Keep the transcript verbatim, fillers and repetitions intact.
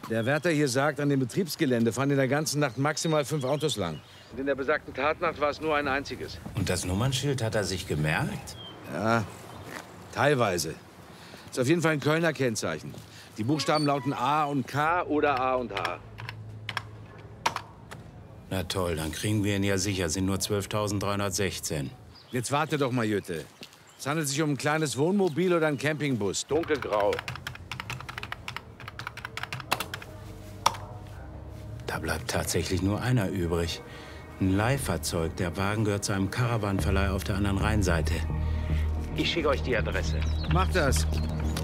Der Wärter hier sagt, an dem Betriebsgelände fahren in der ganzen Nacht maximal fünf Autos lang. Und in der besagten Tatnacht war es nur ein einziges. Und das Nummernschild hat er sich gemerkt? Ja, teilweise. Ist auf jeden Fall ein Kölner Kennzeichen. Die Buchstaben lauten A und K oder A und H. Na toll, dann kriegen wir ihn ja sicher. Sind nur zwölftausenddreihundertsechzehn. Jetzt warte doch mal, Jütte. Es handelt sich um ein kleines Wohnmobil oder einen Campingbus. Dunkelgrau. Da bleibt tatsächlich nur einer übrig. Ein Leihfahrzeug. Der Wagen gehört zu einem Caravanverleih auf der anderen Rheinseite. Ich schicke euch die Adresse. Macht das.